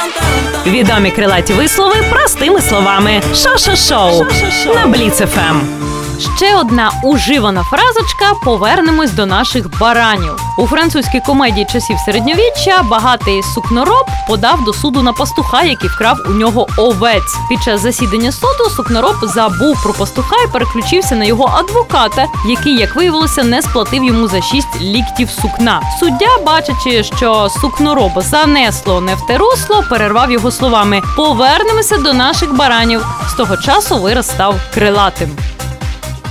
Відомі крилаті вислови простими словами. Шо-шо-шоу на Бліц ФМ. Ще одна уживана фразочка «Повернемось до наших баранів». У французькій комедії часів середньовіччя багатий сукнороб подав до суду на пастуха, який вкрав у нього овець. Під час засідання суду сукнороб забув про пастуха і переключився на його адвоката, який, як виявилося, не сплатив йому за 6 ліктів сукна. Суддя, бачачи, що сукнороба занесло не в те русло, перервав його словами «Повернемося до наших баранів». З того часу вираз став крилатим.